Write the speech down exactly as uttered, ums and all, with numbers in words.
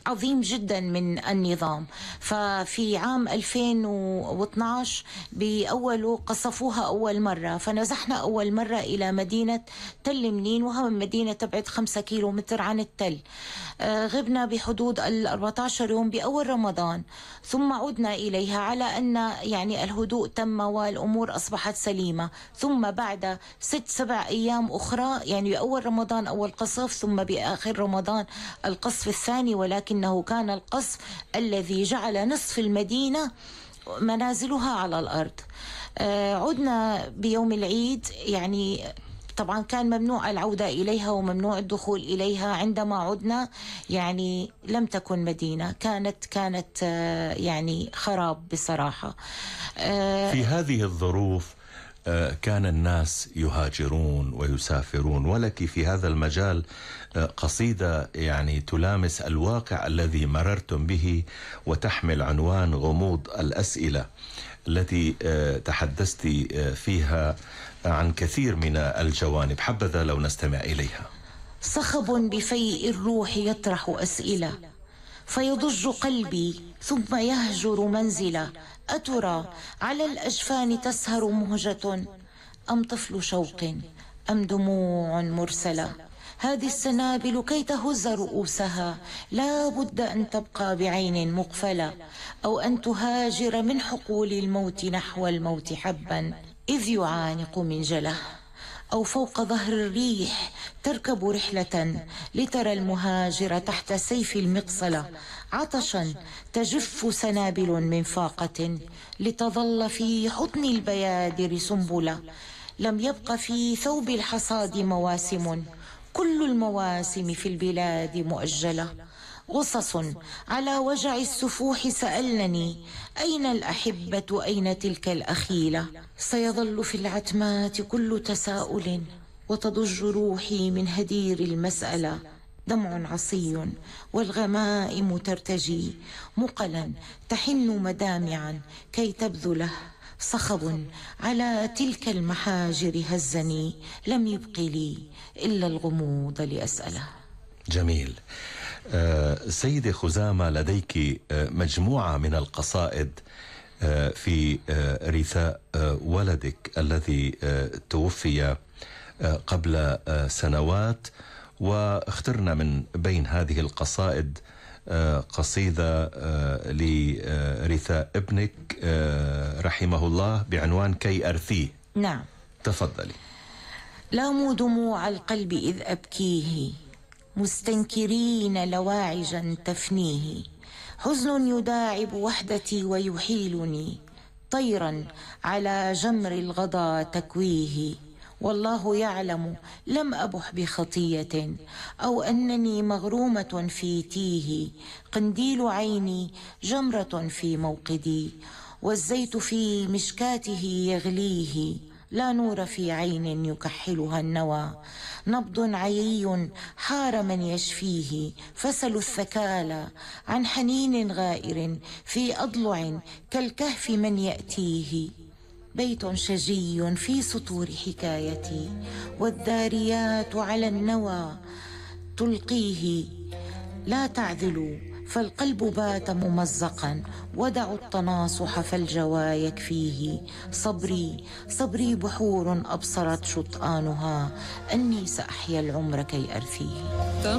عظيم جدا من النظام. ففي عام ألفين واثناشر بأوله قصفوها أول مرة، فنزحنا أول مرة إلى مدينة تل منين، وهي مدينة تبعد خمسة كيلو متر عن التل. آه غبنا بحدود ال أربعة عشر يوم بأول رمضان، ثم عدنا إليها على أن يعني الهدوء تم والأمور أصبحت سليمة. ثم بعد ست سبع أيام أخرى، يعني بأول رمضان أول قصف، ثم بآخر رمضان القصف الثاني، ولكنه كان القصف الذي جعل نصف المدينة منازلها على الأرض. آه عدنا بيوم العيد، يعني طبعا كان ممنوع العودة إليها وممنوع الدخول إليها. عندما عدنا يعني لم تكن مدينة، كانت كانت يعني خراب بصراحة. في هذه الظروف كان الناس يهاجرون ويسافرون، ولك في هذا المجال قصيدة يعني تلامس الواقع الذي مررتم به، وتحمل عنوان غموض الأسئلة، التي تحدثت فيها عن كثير من الجوانب. حبذا لو نستمع إليها. صخب بفيء الروح يطرح أسئلة، فيضج قلبي ثم يهجر منزله. أترى على الأجفان تسهر مهجة، أم طفل شوق، أم دموع مرسلة؟ هذه السنابل كي تهز رؤوسها لا بد أن تبقى بعين مقفلة، أو أن تهاجر من حقول الموت نحو الموت حبا إذ يعانق من جله، أو فوق ظهر الريح تركب رحلة لترى المهاجر تحت سيف المقصلة عطشا تجف سنابل من فاقة لتظل في حضن البيادر سنبلة. لم يبق في ثوب الحصاد مواسم، كل المواسم في البلاد مؤجلة. غصص على وجع السفوح سألنني، أين الأحبة أين تلك الأخيلة؟ سيظل في العتمات كل تساؤل، وتضج روحي من هدير المسألة. دمع عصي والغمائم ترتجي، مقلا تحن مدامعا كي تبذله. صخب على تلك المحاجر هزني، لم يبق لي إلا الغموض لأسأله. جميل. آه سيدة خزامة، لديك آه مجموعة من القصائد آه في آه رثاء آه ولدك الذي آه توفي آه قبل آه سنوات، واخترنا من بين هذه القصائد آه قصيدة آه لرثاء ابنك آه رحمه الله بعنوان كي أرثيه. نعم، تفضلي. لاموا دموع القلب إذ أبكيه، مستنكرين لواعجا تفنيه. حزن يداعب وحدتي ويحيلني، طيرا على جمر الغضا تكويه. والله يعلم لم أبح بخطية، أو أنني مغرومة في تيه. قنديل عيني جمرة في موقدي، والزيت في مشكاته يغليه. لا نور في عين يكحلها النوى، نبض عيي حار من يشفيه. فسلوا الثكالى عن حنين غائر في أضلع كالكهف من يأتيه. بيت شجي في سطور حكايتي، والذاريات على النوى تلقيه. لا تعذلوا فالقلب بات ممزقا، ودعوا التناصح فالجوى يكفيه. صبري صبري بحور أبصرت شطآنها، أني سأحيا العمر كي أرثيه.